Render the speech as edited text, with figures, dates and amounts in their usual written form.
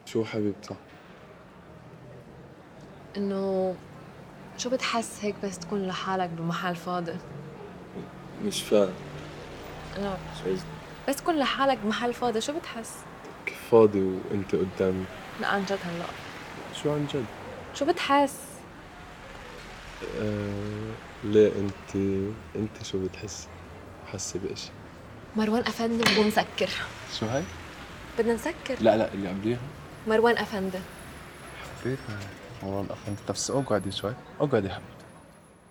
شو حبيبتي؟ إنه شو بتحس هيك بس تكون لحالك بمحل فاضي؟ مش فاهم. لا، شو قصدك؟ بس تكون لحالك بمحل فاضي شو بتحس؟ كيف فاضي وانت قدامي؟ لا عن جد هلأ شو عن جد؟ شو بتحس؟ ليه انت شو بتحس؟ حاسة بإشي؟ مروان أفندي بدنا نسكر. شو هاي؟ بدنا نسكر. لا لا، اللي قبليها. مروان أفندي. حبيت هاي. مروان أفندي، بس اقعدي شوي، اقعدي حبيبي.